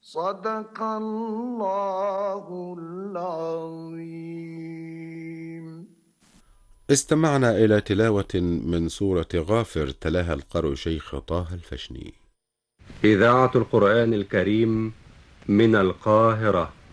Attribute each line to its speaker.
Speaker 1: صدق الله العظيم.
Speaker 2: استمعنا إلى تلاوة من سورة غافر تلاها القارئ شيخ طه الفشني.
Speaker 3: إذاعة القرآن الكريم من القاهرة.